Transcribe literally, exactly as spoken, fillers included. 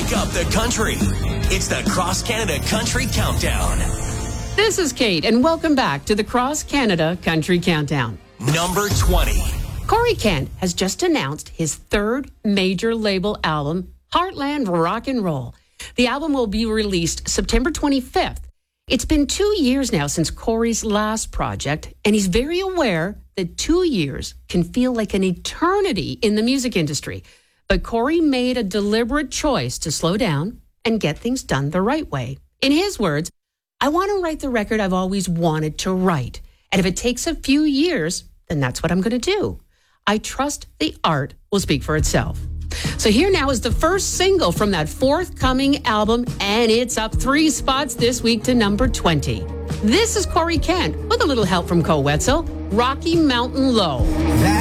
Wake up the country. It's the Cross Canada Country Countdown. This is Kate, and welcome back to the Cross Canada Country Countdown. Number twenty. Corey Kent has just announced his third major label album, Heartland Rock and Roll. The album will be released September twenty-fifth. It's been two years now since Corey's last project, and he's very aware that two years can feel like an eternity in the music industry. But Corey made a deliberate choice to slow down and get things done the right way. In his words, I want to write the record I've always wanted to write. And if it takes a few years, then that's what I'm going to do. I trust the art will speak for itself. So here now is the first single from that forthcoming album, and it's up three spots this week to number twenty. This is Corey Kent with a little help from Co Wetzel, Rocky Mountain Low.